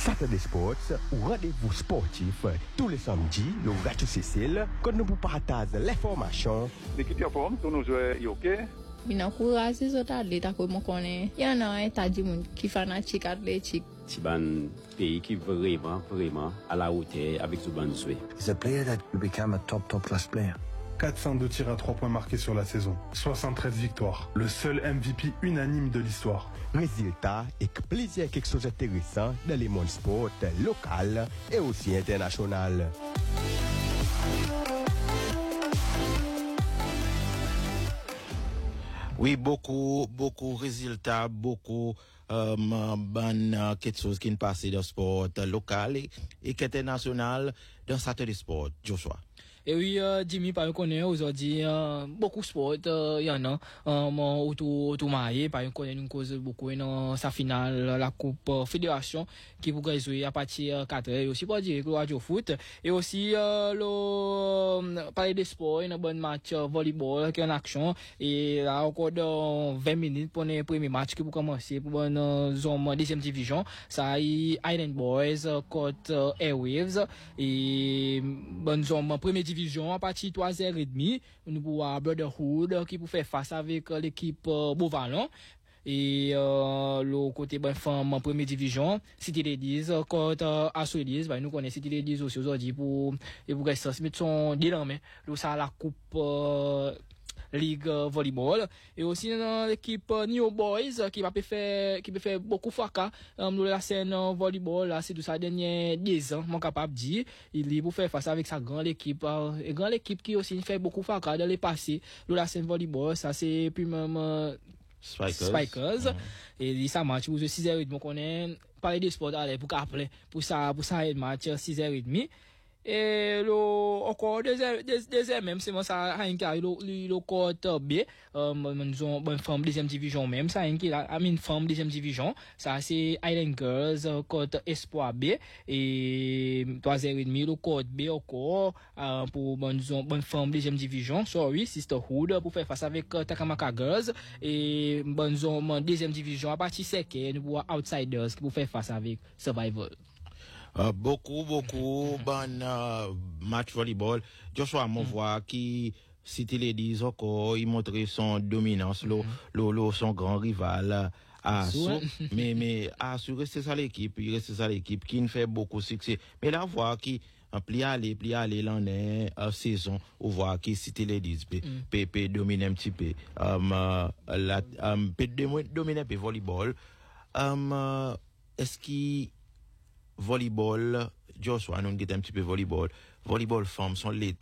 Saturday Sports, ou rendez-vous sportif tous les samedis, le Radio Cécile, quand nous vous partageons l'information. L'équipe en forme, tous nos joueurs OK. Binaencourager les athlètes comme on connaît. Il y en a un tas de monde qui fanatique athlétique. C'est un pays qui vraiment à la hauteur avec ce bon souhait. It's a player that you become a top class player. 402 tirs à 3 points marqués sur la saison, 73 victoires, le seul MVP unanime de l'histoire. Résultats et plaisir quelque chose d'intéressant dans les mondes sport local et aussi international. Oui, beaucoup résultats, beaucoup quelque chose qui ne passe dans le sport local et international dans Saturday Sport. Joshua. Et oui, Jimmy, par exemple, aujourd'hui, beaucoup de sport, il y en a, autour marié, par exemple, nous cause beaucoup dans sa finale, la Coupe Fédération, qui pourrait jouer à partir de 4 heures, et aussi pour dire, le radio foot, et aussi, parler des sports, il y a un bon match volleyball qui est en action, et là, encore dans 20 minutes pour le premier match qui peut commencer pour une zone deuxième division, ça y Island Boys contre Airwaves, et bonne zone première division à partir de 3h30, nous pouvons Brotherhood qui peut faire face avec l'équipe Beauvalon. Et le côté bonne femme en première division, City Ladies contre Assolis, nous connaissons City Ladies aussi aujourd'hui pour mettre son bilan, mais ça la coupe Ligue volleyball et aussi dans l'équipe New Boys qui peut faire beaucoup fracas dans la scène volleyball là c'est tout ça dernier 10 ans mon capable dire il est pour faire face avec sa grande équipe qui aussi fait beaucoup fracas dans les passés dans la scène volleyball ça c'est puis même Spikers et il ça match pour 6h30 on connaît parler de sport aller pour appeler pour ça match 6h30. Et encore deuxième même c'est moi ça a le côte B bonne femme deuxième division même ça une femme deuxième division ça c'est Island Girls côte Espoir B et 3h30 le côte B encore pour bonne femme deuxième division Sisterhood pour faire face avec Takamaka Girls et bonne zone deuxième division à partir de nous pour Outsiders qui pour faire face avec Survival. Beaucoup bon match volleyball. Joshua voit qui City Ladies encore il montre son dominance son grand rival mais rester ça l'équipe qui ne fait beaucoup succès mais la voix qui pli aller l'année saison on voit qui City Ladies peut dominer un petit peu peut dominer le volleyball est-ce qu'il volleyball, Joshua, nous avons un petit peu volleyball femmes sont l'état